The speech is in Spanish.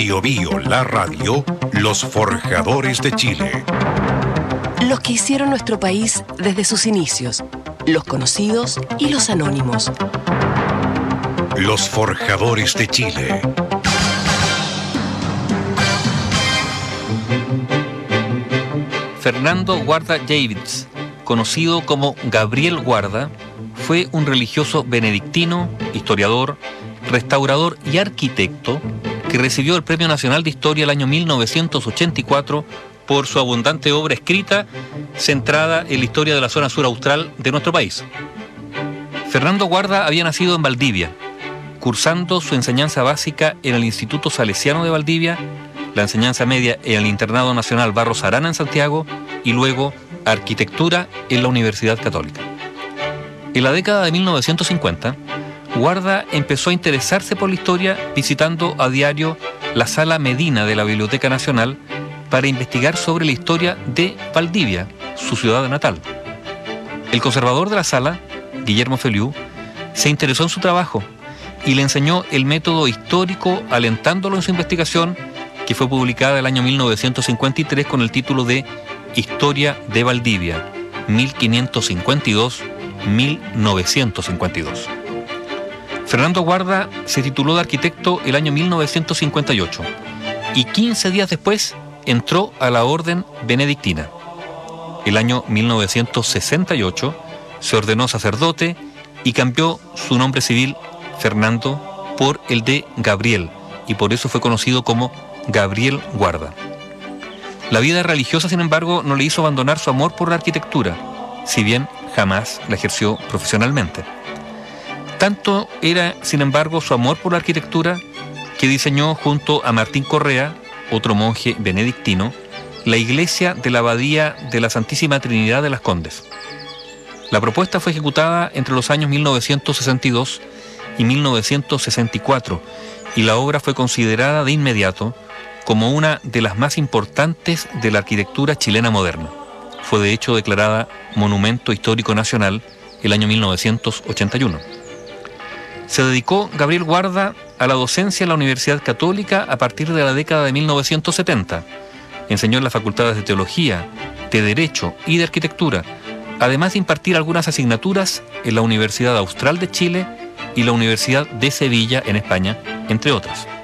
Bio Bio, la radio, los forjadores de Chile. Los que hicieron nuestro país desde sus inicios, los conocidos y los anónimos. Los forjadores de Chile. Fernando Guarda Geiwitz, conocido como Gabriel Guarda, fue un religioso benedictino, historiador, restaurador y arquitecto que recibió el Premio Nacional de Historia el año 1984 por su abundante obra escrita centrada en la historia de la zona sur austral de nuestro país. Fernando Guarda había nacido en Valdivia, cursando su enseñanza básica en el Instituto Salesiano de Valdivia, la enseñanza media en el Internado Nacional Barros Arana en Santiago y luego arquitectura en la Universidad Católica. En la década de 1950, Guarda empezó a interesarse por la historia visitando a diario la Sala Medina de la Biblioteca Nacional para investigar sobre la historia de Valdivia, su ciudad natal. El conservador de la sala, Guillermo Feliú, se interesó en su trabajo y le enseñó el método histórico alentándolo en su investigación, que fue publicada el año 1953 con el título de Historia de Valdivia, 1552-1952. Fernando Guarda se tituló de arquitecto el año 1958 y 15 días después entró a la orden benedictina. El año 1968 se ordenó sacerdote y cambió su nombre civil, Fernando, por el de Gabriel, y por eso fue conocido como Gabriel Guarda. La vida religiosa, sin embargo, no le hizo abandonar su amor por la arquitectura, si bien jamás la ejerció profesionalmente. Tanto era, sin embargo, su amor por la arquitectura que diseñó junto a Martín Correa, otro monje benedictino, la iglesia de la Abadía de la Santísima Trinidad de las Condes. La propuesta fue ejecutada entre los años 1962 y 1964 y la obra fue considerada de inmediato como una de las más importantes de la arquitectura chilena moderna. Fue de hecho declarada Monumento Histórico Nacional el año 1981. Se dedicó Gabriel Guarda a la docencia en la Universidad Católica a partir de la década de 1970. Enseñó en las facultades de Teología, de Derecho y de Arquitectura, además de impartir algunas asignaturas en la Universidad Austral de Chile y la Universidad de Sevilla en España, entre otras.